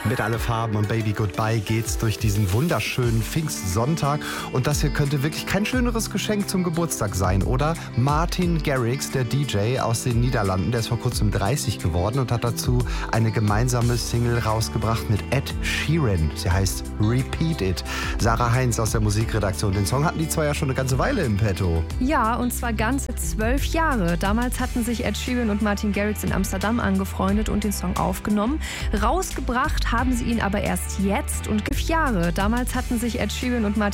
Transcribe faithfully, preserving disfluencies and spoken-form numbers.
Mit Alle Farben und Baby Goodbye geht's durch diesen wunderschönen Pfingstsonntag. Und das hier könnte wirklich kein schöneres Geschenk zum Geburtstag sein, oder? Martin Garrix, der D J aus den Niederlanden, der ist vor kurzem dreißig geworden und hat dazu eine gemeinsame Single rausgebracht mit Ed Sheeran. Sie heißt Repeat It. Sarah Heinz aus der Musikredaktion. Den Song hatten die zwei ja schon eine ganze Weile im Petto. Ja, und zwar ganze zwölf Jahre. Damals hatten sich Ed Sheeran und Martin Garrix in Amsterdam angefreundet und den Song aufgenommen. Rausgebracht haben sie ihn aber erst jetzt und fünf Jahre. Damals hatten sich Ed Sheeran und Martin